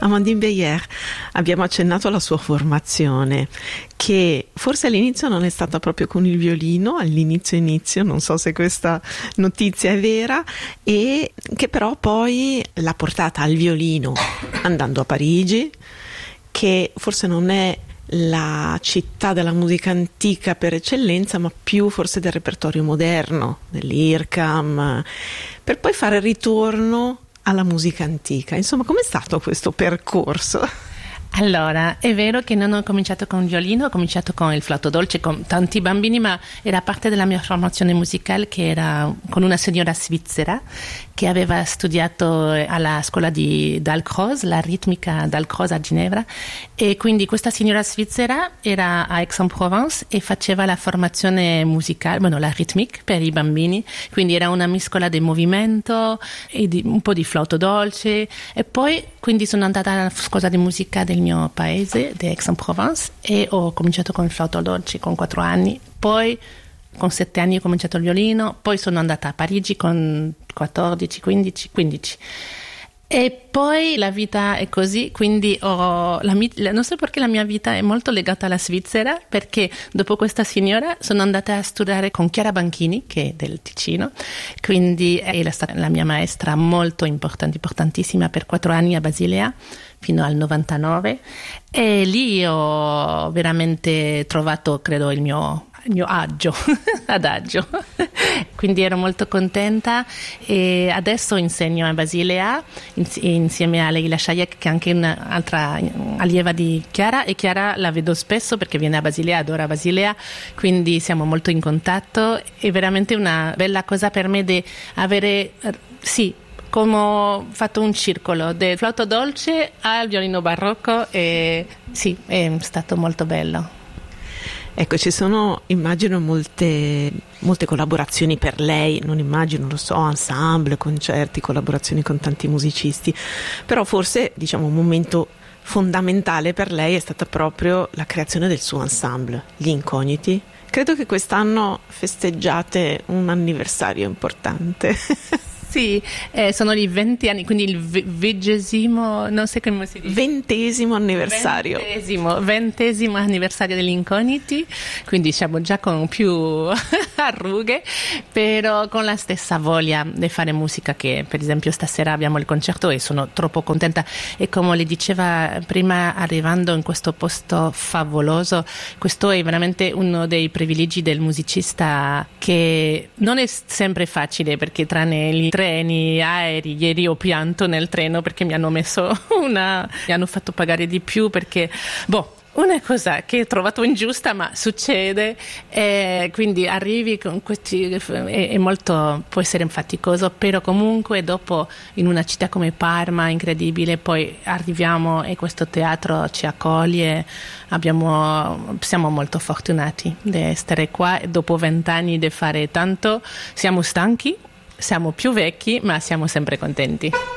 Amandine Beyer, abbiamo accennato alla sua formazione, che forse all'inizio non è stata proprio con il violino, all'inizio, non so se questa notizia è vera, e che però poi l'ha portata al violino andando a Parigi, che forse non è la città della musica antica per eccellenza, ma più forse del repertorio moderno, dell'IRCAM, per poi fare ritorno alla musica antica. Insomma, com'è stato questo percorso? Allora, è vero che non ho cominciato con il violino, ho cominciato con il flauto dolce, con tanti bambini, ma era parte della mia formazione musicale, che era con una signora svizzera che aveva studiato alla scuola di Dalcroze, la ritmica Dalcroze a Ginevra, e quindi questa signora svizzera era a Aix-en-Provence e faceva la formazione musicale, la ritmica per i bambini, quindi era una mescola di movimento e un po' di flauto dolce, e poi quindi sono andata alla scuola di musica del mio paese, di Aix-en-Provence, e ho cominciato con il flauto dolce con 4 anni, poi con 7 anni ho cominciato il violino, poi sono andata a Parigi con 14, 15. E poi la vita è così, quindi non so perché la mia vita è molto legata alla Svizzera, perché dopo questa signora sono andata a studiare con Chiara Banchini, che è del Ticino, quindi è stata la mia maestra molto importantissima per 4 anni a Basilea, fino al 99, e lì ho veramente trovato, credo, il mio adagio. Quindi ero molto contenta, e adesso insegno a Basilea insieme a Leila Shayek, che è anche un'altra allieva di Chiara, e Chiara la vedo spesso perché viene a Basilea, adora Basilea, quindi siamo molto in contatto. È veramente una bella cosa per me di avere, come ho fatto un circolo del flauto dolce al violino barocco, e sì, è stato molto bello. Ecco, ci sono, immagino, molte collaborazioni per lei, non immagino, lo so, ensemble, concerti, collaborazioni con tanti musicisti, però forse, un momento fondamentale per lei è stata proprio la creazione del suo ensemble, gli Incogniti. Credo che quest'anno festeggiate un anniversario importante. Sì, sono i 20 anni, quindi il 20°, non so come si dice. 20° anniversario. 20° anniversario degli Incogniti, quindi siamo già con più arrughe, però con la stessa voglia di fare musica, che per esempio stasera abbiamo il concerto e sono troppo contenta. E come le diceva prima, arrivando in questo posto favoloso, questo è veramente uno dei privilegi del musicista, che non è sempre facile, perché tranne i treni, aerei, ieri ho pianto nel treno perché mi hanno fatto pagare di più, perché una cosa che ho trovato ingiusta, ma succede, e quindi arrivi con questi, è molto, può essere faticoso, però comunque dopo in una città come Parma, incredibile, poi arriviamo e questo teatro ci accoglie, siamo molto fortunati di essere qua, e dopo 20 anni di fare tanto, siamo stanchi, siamo più vecchi, ma siamo sempre contenti.